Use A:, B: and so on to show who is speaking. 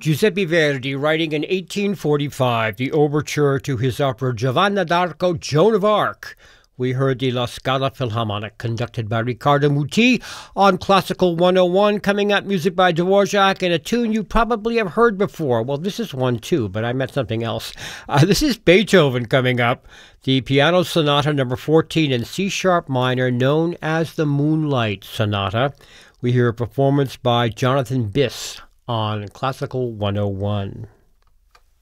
A: Giuseppe Verdi, writing in 1845 the overture to his opera Giovanna d'Arco, Joan of Arc. We heard the La Scala Philharmonic, conducted by Riccardo Muti, on Classical 101. Coming up, music by Dvorak and a tune you probably have heard before. Well, this is one too, but I meant something else. This is Beethoven coming up. The Piano Sonata number 14 in C-sharp minor, known as the Moonlight Sonata. We hear a performance by Jonathan Biss on Classical 101.